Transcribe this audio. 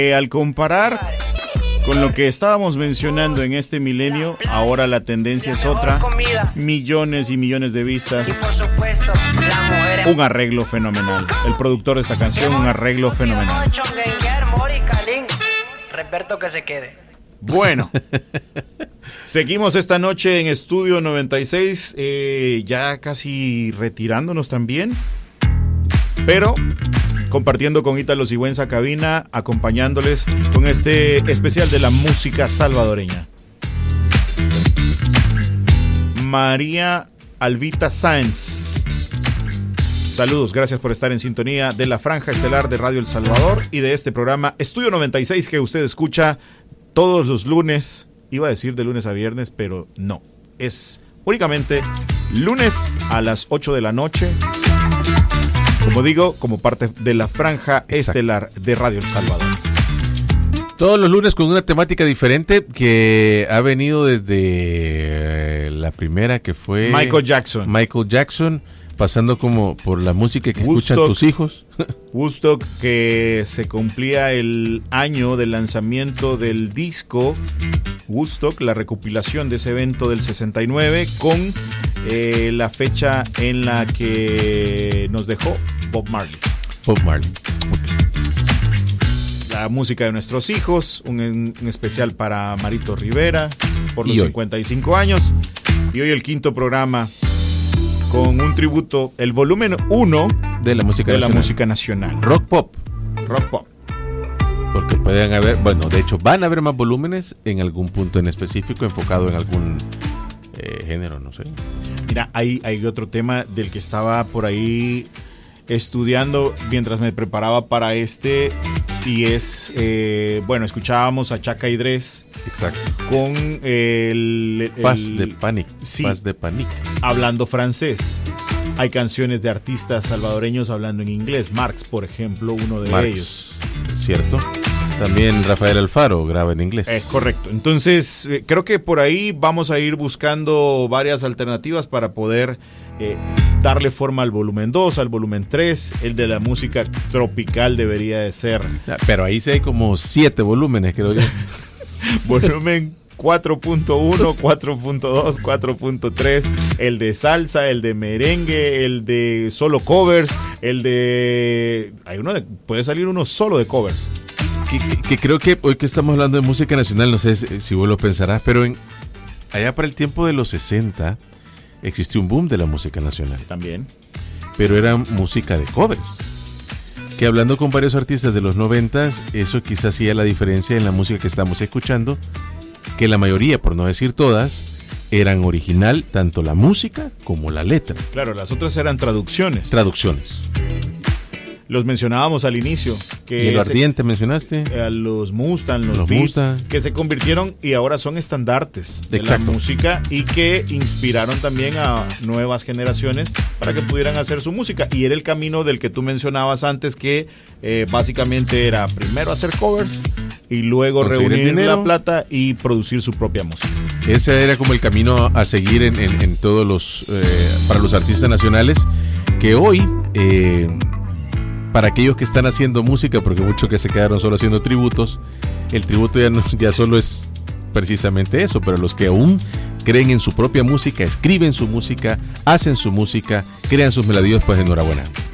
Al comparar con lo que estábamos mencionando en este milenio, ahora la tendencia es otra. Millones y millones de vistas. Un arreglo fenomenal. El productor de esta canción, un arreglo fenomenal. Reperto que se quede. Bueno, seguimos esta noche en Estudio 96, ya casi retirándonos también, pero compartiendo con Ítalo Sigüenza cabina, acompañándoles con este especial de la música salvadoreña. María Albita Sáenz, saludos, gracias por estar en sintonía de la franja estelar de Radio El Salvador y de este programa Estudio 96 que usted escucha todos los lunes. Iba a decir de lunes a viernes, pero no, es únicamente lunes a las 8 de la noche. Como digo, como parte de la franja estelar de Radio El Salvador. Todos los lunes con una temática diferente que ha venido desde la primera que fue Michael Jackson, pasando como por la música que escuchan tus hijos. Woodstock, que se cumplía el año del lanzamiento del disco Woodstock, la recopilación de ese evento del 69 con la fecha en la que nos dejó Bob Marley. La música de nuestros hijos, un especial para Marito Rivera por los 55 años. Y hoy el quinto programa con un tributo, el volumen 1 de la música nacional. Rock pop. Porque pueden haber, bueno, de hecho van a haber más volúmenes en algún punto en específico enfocado en algún género, no sé. Mira, hay otro tema del que estaba por ahí estudiando mientras me preparaba para este, y es, bueno, escuchábamos a Chaka Idrés. Exacto. Con el Paz de Panic. Sí, Paz de Panic. Hablando francés. Hay canciones de artistas salvadoreños hablando en inglés. Marx, por ejemplo, uno de ellos. Cierto. También Rafael Alfaro graba en inglés. Correcto. Entonces, creo que por ahí vamos a ir buscando varias alternativas para poder darle forma al volumen 2, al volumen 3. El de la música tropical debería de ser. Pero ahí sí hay como 7 volúmenes, creo yo. Volumen 4.1, 4.2, 4.3, el de salsa, el de merengue, el de solo covers, el de... puede salir uno solo de covers. Que creo que hoy que estamos hablando de música nacional, no sé si vos lo pensarás, pero allá para el tiempo de los 60 existió un boom de la música nacional. También. Pero era música de covers. Que hablando con varios artistas de los 90s, eso quizás hacía la diferencia en la música que estamos escuchando, que la mayoría, por no decir todas, eran original, tanto la música como la letra. Claro, las otras eran traducciones. Los mencionábamos al inicio. ¿Y el Ardiente mencionaste? A los Mustang, los Beats, que se convirtieron y ahora son estandartes de la música y que inspiraron también a nuevas generaciones para que pudieran hacer su música. Y era el camino del que tú mencionabas antes, que básicamente era primero hacer covers y luego reunir la plata y producir su propia música. Ese era como el camino a seguir en todos los para los artistas nacionales, que hoy para aquellos que están haciendo música, porque muchos que se quedaron solo haciendo tributos, el tributo ya solo es precisamente eso, pero los que aún creen en su propia música, escriben su música, hacen su música, crean sus melodías, pues enhorabuena.